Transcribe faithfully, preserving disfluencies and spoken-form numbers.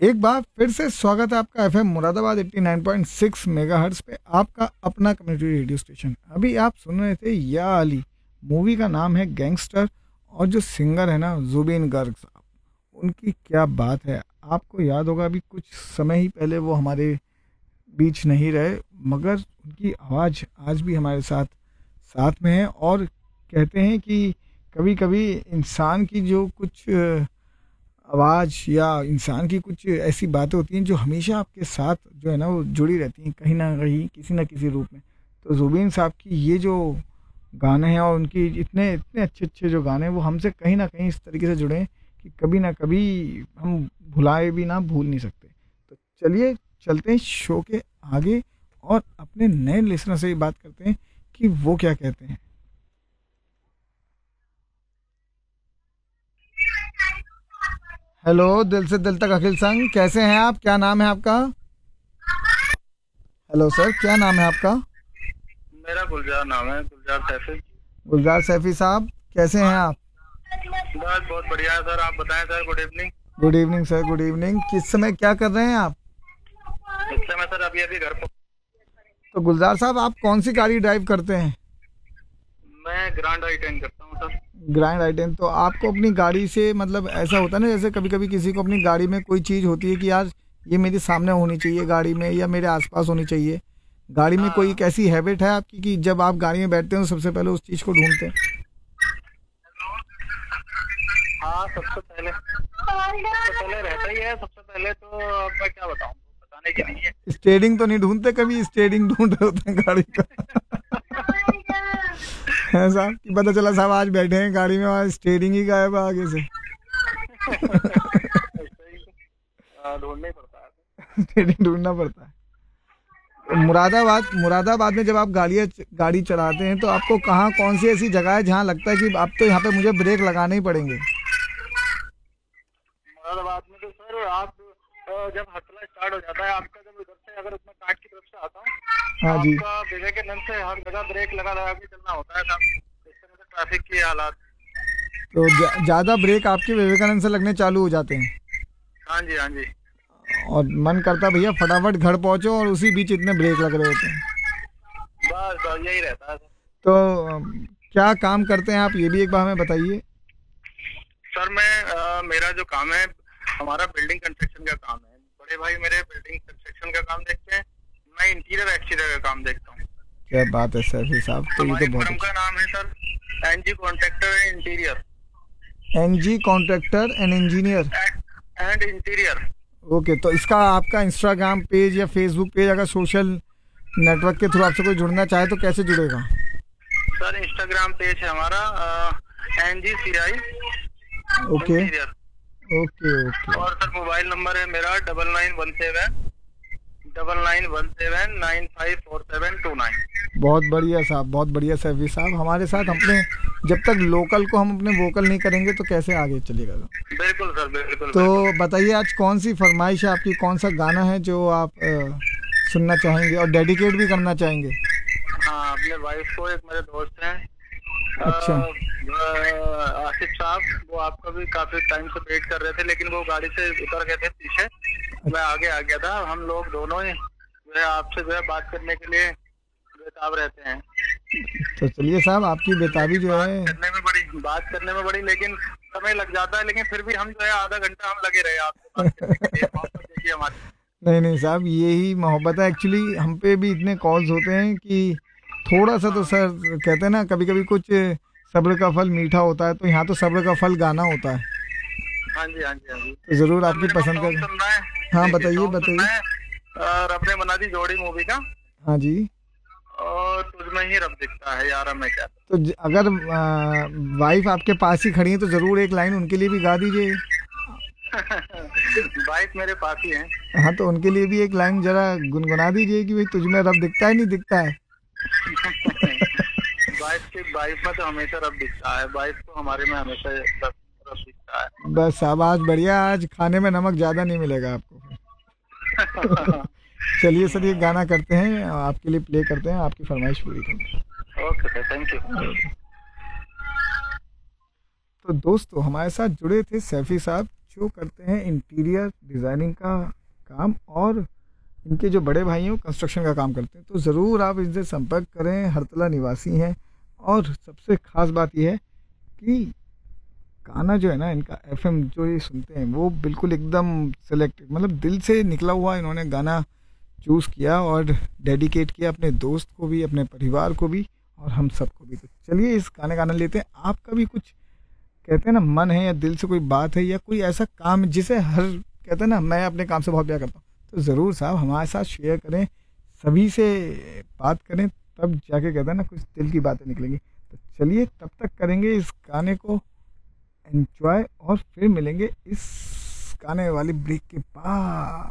एक बार फिर से स्वागत है आपका FM Moradabad eighty nine point six megahertz पे, आपका अपना कम्युनिटी रेडियो स्टेशन। अभी आप सुन रहे थे या अली, मूवी का नाम है गैंगस्टर, और जो सिंगर है ना जुबीन गर्ग साहब, उनकी क्या बात है। आपको याद होगा अभी कुछ समय ही पहले वो हमारे बीच नहीं रहे, मगर उनकी आवाज़ आज भी हमारे साथ साथ में है। और कहते हैं कि कभी कभी इंसान की जो कुछ आवाज़ या इंसान की कुछ ऐसी बातें होती हैं जो हमेशा आपके साथ जो है ना वो जुड़ी रहती हैं कहीं ना कहीं, किसी ना किसी रूप में। तो जुबीन साहब की ये जो गाने हैं और उनकी इतने इतने अच्छे अच्छे जो गाने हैं वो हमसे कहीं ना कहीं इस तरीके से जुड़े हैं कि कभी ना कभी हम भुलाए भी ना भूल नहीं सकते। तो चलिए चलते हैं शो के आगे और अपने नए लिसनर से ही बात करते हैं कि वो क्या कहते हैं। हेलो, दिल से दिल तक अखिल संग, कैसे हैं आप? क्या नाम है आपका? हेलो सर, क्या नाम है आपका? मेरा गुलजार नाम है, गुलजार सैफी। गुलजार सैफी साहब, कैसे हैं आप? बस बहुत बढ़िया है सर, आप बताएं sir. Good evening. Good evening sir, good evening. किस समय क्या कर रहे हैं आप? इस समय सर अभी अभी घर पर। तो गुलजार साहब, आप कौन सी गाड़ी ड्राइव करते हैं? मैं ग्रैंड आई टेन करता हूँ सर। ग्रैंड आई टेन। तो आपको अपनी गाड़ी से मतलब ऐसा होता है ना, जैसे कभी कभी किसी को अपनी गाड़ी में कोई चीज़ होती है कि यार ये मेरे सामने होनी चाहिए गाड़ी में, या मेरे आसपास होनी चाहिए गाड़ी में। कोई हाँ एक ऐसी हैबिट है आपकी कि जब आप गाड़ी में बैठते हैं तो सबसे पहले उस चीज़ को ढूंढते हैं? हाँ, सबसे पहले सबसे पहले रहता ही है। सबसे पहले तो अब मैं क्या बताऊँ, बताने की नहीं है। स्टेयरिंग तो नहीं ढूंढते कभी? स्टेयरिंग ढूंढ रहे होते हैं गाड़ी का? है साहब कि पता चला साहब आज बैठे हैं गाड़ी में, आज स्टेयरिंग ही गायब है आगे से। हाँ, ढूंढना ही पड़ता है। स्टेयरिंग ढूंढना पड़ता है। तो मुरादाबाद मुरादाबाद में जब आप गाड़ियाँ गाड़ी चलाते हैं तो आपको कहाँ, कौन सी ऐसी जगह है जहाँ लगता है कि अब तो यहाँ पे मुझे ब्रेक लगाने ही पड़ेंगे? मुरादाबाद में तो सर आप अ, जब हथला स्टार्ट हो जाता है आपका, जब इधर से अगर मैं काट की तरफ से आता हूँ, हाँ जी। आपका विवेकानंद से हर जगह ब्रेक लगा लगा के चलना होता है साहब। इस तरह से ट्रैफिक की हालात। तो ज़्यादा ब्रेक आपके विवेकानंद से लगने चालू हो जाते हैं, हाँ जी, हाँ जी। और मन करता है भैया फटाफट घर पहुँचो, और उसी बीच इतने ब्रेक लग रहे होते हैं। बस बस यही रहता है सर। तो अम, क्या काम करते हैं आप, ये भी एक बार हमें बताइए। सर मैं अ, मेरा जो काम है, हमारा बिल्डिंग कंस्ट्रक्शन का काम है। बड़े भाई मेरे बिल्डिंग कंस्ट्रक्शन का काम देखते हैं, मैं इंटीरियर एक्सटीरियर का काम देखता हूँ। क्या बात है सैफी साहब, तो ये हमारी तो बहुत फर्म का नाम है sir NG contractor interior N G contractor and engineer. And interior. Okay, तो इसका आपका इंस्टाग्राम पेज या फेसबुक पेज, अगर सोशल नेटवर्क के थ्रू आपसे कोई जुड़ना चाहे तो कैसे जुड़ेगा? सर इंस्टाग्राम पेज है हमारा एन जी सी आई ओके इंटीरियर। Okay okay. और सर मोबाइल नंबर है मेरा double nine one seven double nine one seven nine five four seven to nine. बहुत बढ़िया साहब, बहुत बढ़िया सैफी साहब। हमारे साथ अपने, जब तक लोकल को हम अपने वोकल नहीं करेंगे तो कैसे आगे चलेगा? बिल्कुल सर, बिल्कुल। तो बिल्कुल। बताइए आज कौन सी फरमाइश है आपकी, कौन सा गाना है जो आप अ, सुनना चाहेंगे और डेडिकेट भी करना चाहेंगे? हाँ, अपने वाइफ को, एक मेरे दोस्त हैं अच्छा। अ, आसिफ साहब, वो आपका भी काफी टाइम से वेट कर रहे थे, लेकिन वो गाड़ी से उतर गए थे पीछे, मैं आगे आ गया था। हम लोग दोनों ही जो है आपसे जो है बात करने के लिए बेताब रहते हैं। तो चलिए साहब, आपकी बेताबी जो बात है, करने में बड़ी बात करने में बड़ी लेकिन समय लग जाता है, लेकिन फिर भी हम जो है आधा घंटा हम लगे रहे आपसे बात करने के लिए। मोहब्बत देखिए हमारी। नहीं नहीं साहब, यही मोहब्बत है। एक्चुअली हम पे भी इतने कॉल्स होते हैं कि थोड़ा सा तो सर, कहते हैं ना कभी कभी कुछ सब्र का फल मीठा होता है, तो यहाँ तो सब्र का फल गाना होता है। हाँ जी, हाँ जी, हाँ जी। तो ज़रूर सर आपकी मेरे को पसंद सॉन्ग का। सुनना है। हाँ देखिए, बताइए सॉन्ग बताइए। सुनना है अ, रब ने बना दी जोड़ी मूवी का, हाँ जी। और तुझमें ही रब दिखता है यारा मैं क्या। तो ज- अगर वाइफ आपके पास ही खड़ी है तो ज़रूर एक लाइन उनके लिए भी गा दीजिए। बाइक मेरे पास ही है। हाँ, तो उनके लिए भी एक लाइन जरा गुनगुना दीजिए कि भाई तुझमें रब दिखता है नहीं दिखता है। बाइक की बाइक में तो हमेशा रब दिखता है, बाइक को हमारे में हमेशा रब रब दिखता है। बस साहब, आज बढ़िया, आज खाने में नमक ज़्यादा नहीं मिलेगा आपको। चलिए सर, ये गाना करते हैं, आपके लिए प्ले करते हैं, आपकी फरमाइश पूरी करते हैं। Okay sir, thank you. तो दोस्तों, हमारे साथ जुड़े थे सैफी साहब, जो करते हैं इंटीरियर डिज़ाइनिंग का काम, और इनके जो बड़े भाई हैं वो कंस्ट्रक्शन का काम करते हैं। तो ज़रूर आप इनसे संपर्क करें, हरतला निवासी हैं। और सबसे ख़ास बात यह है कि गाना जो है ना इनका एफएम जो ये सुनते हैं वो बिल्कुल एकदम सिलेक्टेड, मतलब दिल से निकला हुआ इन्होंने गाना चूज़ किया और डेडिकेट किया अपने दोस्त को भी, अपने परिवार को भी और हम सबको भी। तो चलिए इस गाने का आनंद लेते हैं। आपका भी कुछ कहते हैं ना मन है या दिल से कोई बात है या कोई ऐसा काम है जिसे हर कहते हैं ना मैं अपने काम से बहुत प्यार करता हूँ, तो ज़रूर साहब हमारे साथ शेयर करें, सभी से बात करें, तब जाके कहते हैं ना कुछ दिल की बातें निकलेंगी। तो चलिए तब तक करेंगे इस गाने को एंजॉय और फिर मिलेंगे इस गाने वाली ब्रेक के बाद।